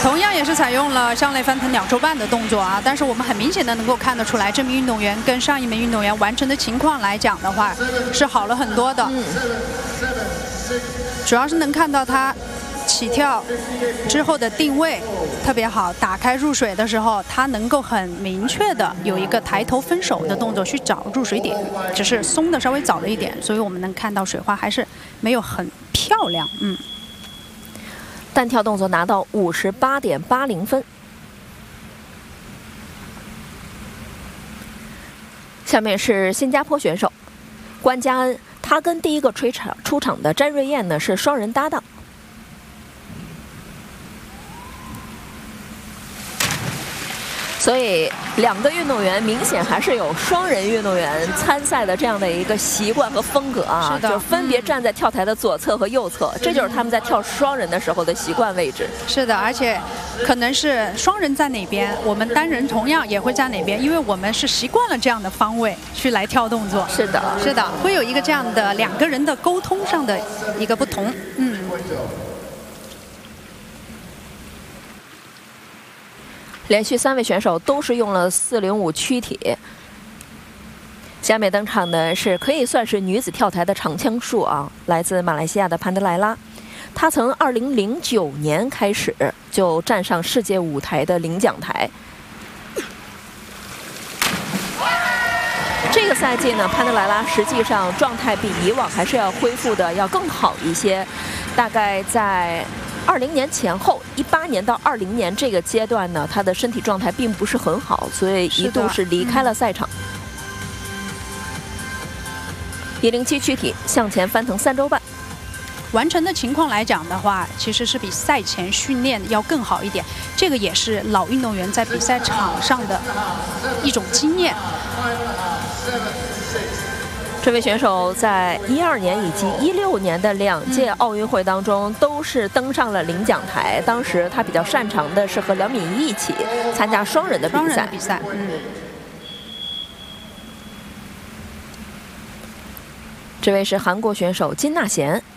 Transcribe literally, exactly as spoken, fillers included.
同样也是采用了上类翻腾鸟抽半的动作啊，但是我们很明显的能够看得出来，这名运动员跟上一名运动员完成的情况来讲的话，是好了很多的。嗯、主要是能看到他起跳之后的定位特别好，打开入水的时候，他能够很明确的有一个抬头分手的动作去找入水点，只是松的稍微早了一点，所以我们能看到水花还是没有很漂亮。嗯。 单跳动作拿到五十八点八零分。下面是新加坡选手关嘉恩，他跟第一个出场出场的詹瑞燕呢是双人搭档。 所以，两个运动员明显还是有双人运动员参赛的这样的一个习惯和风格啊，就分别站在跳台的左侧和右侧，这就是他们在跳双人的时候的习惯位置。 是的，而且可能是双人在哪边，我们单人同样也会在哪边，因为我们是习惯了这样的方位去来跳动作。 是的， 是的，会有一个这样的两个人的沟通上的一个不同。嗯。 连续三位选手都是用了四零五躯体。下面登场的是可以算是女子跳台的长枪术啊，来自马来西亚的潘德莱拉。她从二零零九年开始就站上世界舞台的领奖台。这个赛季呢，潘德莱拉实际上状态比以往还是要恢复的要更好一些，大概在。 二零年前后，一八年到二零年这个阶段呢，他的身体状态并不是很好，所以一度是离开了赛场。一零七躯体向前翻腾三周半， 完成的情况来讲的话，其实是比赛前训练要更好一点。这个也是老运动员在比赛场上的一种经验。 这位选手在一二年以及一六年的两届奥运会当中都是登上了领奖台。当时他比较擅长的是和梁敏仪一起参加双人的比赛。 双人的比赛，嗯。 这位是韩国选手金纳贤。